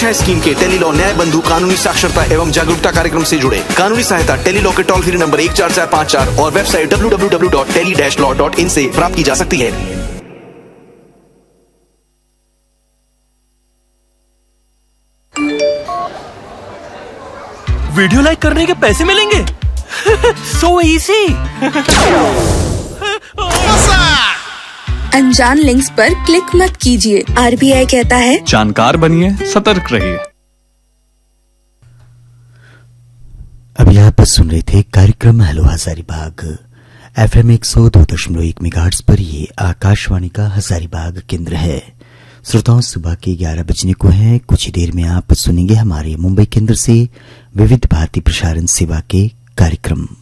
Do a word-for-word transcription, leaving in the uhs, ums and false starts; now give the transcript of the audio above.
Scheme के Tele-Law न्याय बंधु कानूनी साक्षरता एवं जागरूकता कार्यक्रम से जुड़े। कानूनी सहायता टेलीलॉ के टोल फ्री नंबर एक चार चार पाँच चार और website W W W dot tele dash law dot in से प्राप्त की जा सकती है। वीडियो लाइक करने के पैसे मिलेंगे? So easy. अनजान लिंक्स पर क्लिक मत कीजिए। आरबीआई कहता है जानकार बनिए, सतर्क रहिए। अभी आप सुन रहे थे कार्यक्रम हेलो हजारीबाग एफएम एक सौ दो दशमलव एक मेगाहर्ट्ज पर। ये आकाशवाणी का हजारीबाग केंद्र है। श्रोताओं, सुबह के ग्यारह बजने को है। कुछ ही देर में आप सुनेंगे हमारे मुंबई केंद्र से विविध भारती प्रसारण सेवा के कार्यक्रम।